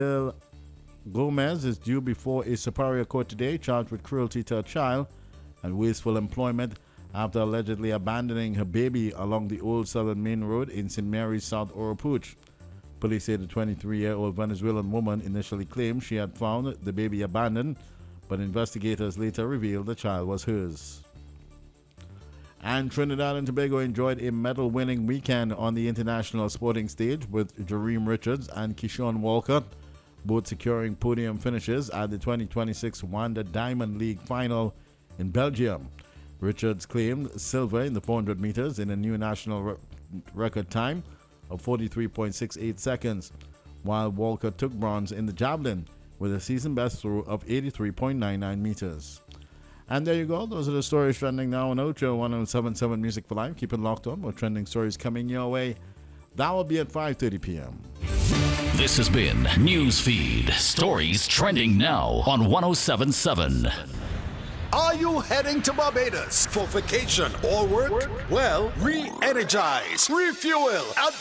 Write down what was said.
Gomez is due before a superior court today, charged with cruelty to a child and wasteful employment after allegedly abandoning her baby along the Old Southern Main Road in St. Mary's, South Oropouche. Police say the 23-year-old Venezuelan woman initially claimed she had found the baby abandoned, but investigators later revealed the child was hers. And Trinidad and Tobago enjoyed a medal-winning weekend on the international sporting stage with Jareem Richards and Keyshawn Walker both securing podium finishes at the 2026 Wanda Diamond League final in Belgium. Richards claimed silver in the 400 meters in a new national record time of 43.68 seconds, while Walker took bronze in the javelin with a season best throw of 83.99 meters. And there you go. Those are the stories trending now on Ocho 1077 Music for Life. Keep it locked on. More trending stories coming your way. That will be at 5:30 p.m. This has been Newsfeed. Stories trending now on 1077. Are you heading to Barbados for vacation or work? Well, re-energize, refuel at